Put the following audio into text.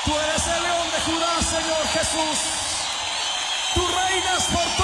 Tú eres el león de Judá, Señor Jesús. Tú reinas por